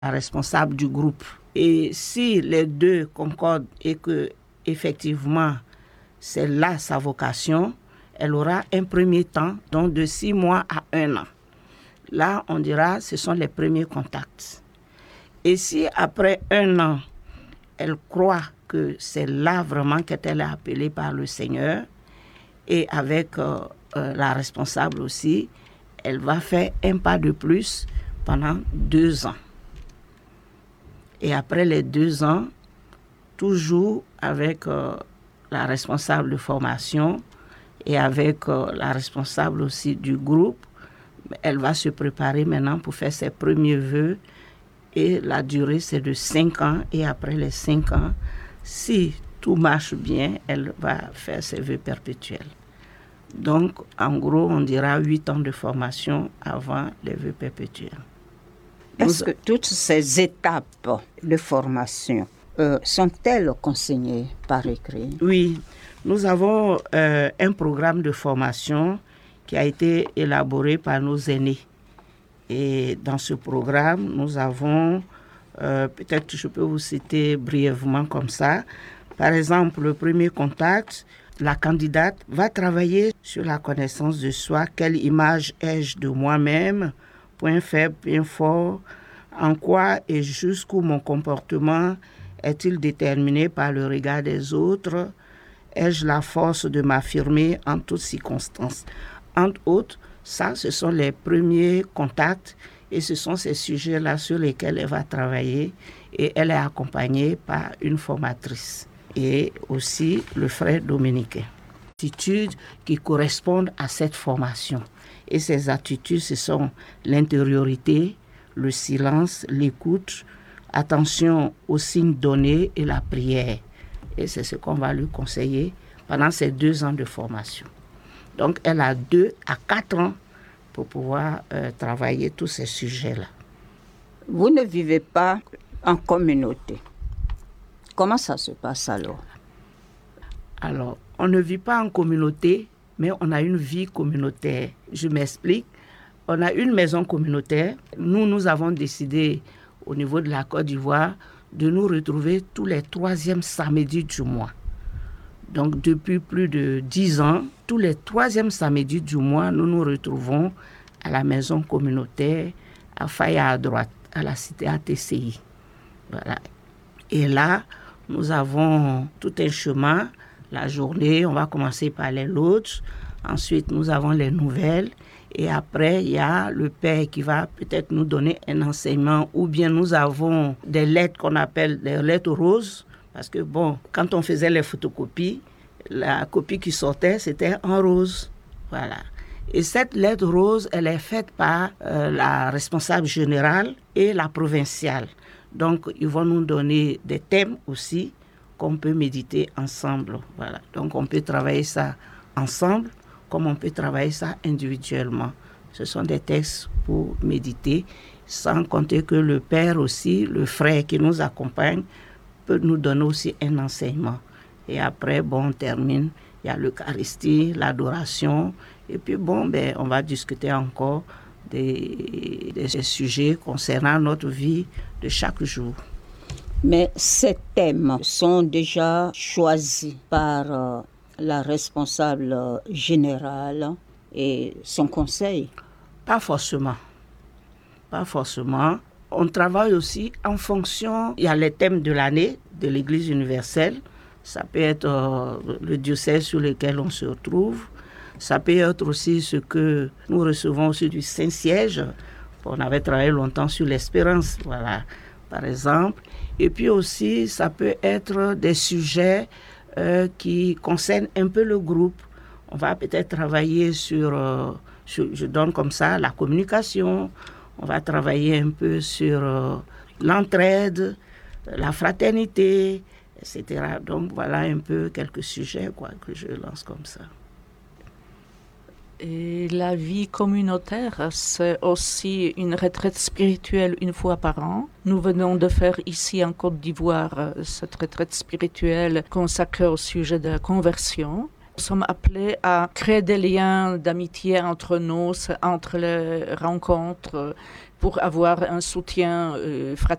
la responsable du groupe. Et si les deux concordent et que effectivement c'est là sa vocation, elle aura un premier temps, donc de 6 mois à 1 an. Là, on dira ce sont les premiers contacts. Et si après 1 an, elle croit que c'est là vraiment qu'elle est appelée par le Seigneur, et avec la responsable aussi, elle va faire un pas de plus pendant 2 ans. Et après les 2 ans, toujours avec la responsable de formation et avec la responsable aussi du groupe, elle va se préparer maintenant pour faire ses premiers vœux. Et la durée, c'est de 5 ans. Et après les 5 ans, si tout marche bien, elle va faire ses vœux perpétuels. Donc, en gros, on dira 8 ans de formation avant les vœux perpétuels. Est-ce que toutes ces étapes de formation sont-elles consignées par écrit? Oui, nous avons un programme de formation qui a été élaboré par nos aînés. Et dans ce programme, nous avons, peut-être je peux vous citer brièvement comme ça, par exemple, le premier contact, la candidate va travailler sur la connaissance de soi, quelle image ai-je de moi-même, point faible, point fort, en quoi et jusqu'où mon comportement est-il déterminé par le regard des autres, ai-je la force de m'affirmer en toutes circonstances. Entre autres, ça, ce sont les premiers contacts et ce sont ces sujets-là sur lesquels elle va travailler et elle est accompagnée par une formatrice et aussi le frère dominicain. Attitudes qui correspondent à cette formation. Et ces attitudes, ce sont l'intériorité, le silence, l'écoute, attention aux signes donnés et la prière. Et c'est ce qu'on va lui conseiller pendant ces 2 ans de formation. Donc, elle a 2 à 4 ans pour pouvoir travailler tous ces sujets-là. Vous ne vivez pas en communauté. Comment ça se passe alors? Alors, on ne vit pas en communauté, mais on a une vie communautaire. Je m'explique. On a une maison communautaire. Nous avons décidé, au niveau de la Côte d'Ivoire, de nous retrouver tous les 3e samedis du mois. Donc, depuis plus de 10 ans, tous les 3e samedis du mois, nous nous retrouvons à la maison communautaire, à Faya à droite, à la cité ATCI. Voilà. Et là, nous avons tout un chemin. La journée, on va commencer par les loges. Ensuite, nous avons les nouvelles. Et après, il y a le père qui va peut-être nous donner un enseignement. Ou bien nous avons des lettres qu'on appelle des lettres roses. Parce que bon, quand on faisait les photocopies, la copie qui sortait, c'était en rose. Voilà. Et cette lettre rose, elle est faite par la responsable générale et la provinciale. Donc, ils vont nous donner des thèmes aussi qu'on peut méditer ensemble. Voilà. Donc, on peut travailler ça ensemble comme on peut travailler ça individuellement. Ce sont des textes pour méditer, sans compter que le père aussi, le frère qui nous accompagne, peut nous donner aussi un enseignement. Et après, bon, on termine. Il y a l'Eucharistie, l'adoration. Et puis, bon, on va discuter encore des sujets concernant notre vie de chaque jour. Mais ces thèmes sont déjà choisis par la responsable générale et son conseil? Pas forcément. Pas forcément. On travaille aussi en fonction, il y a les thèmes de l'année de l'Église universelle. Ça peut être le diocèse sur lequel on se retrouve. Ça peut être aussi ce que nous recevons aussi du Saint-Siège. On avait travaillé longtemps sur l'espérance, voilà, par exemple. Et puis aussi, ça peut être des sujets qui concernent un peu le groupe. On va peut-être travailler sur, je donne comme ça, la communication. On va travailler un peu sur l'entraide, la fraternité, etc. Donc voilà un peu quelques sujets que je lance comme ça. Et la vie communautaire, c'est aussi une retraite spirituelle 1 fois par an. Nous venons de faire ici en Côte d'Ivoire cette retraite spirituelle consacrée au sujet de la conversion. Nous sommes appelés à créer des liens d'amitié entre nous, entre les rencontres pour avoir un soutien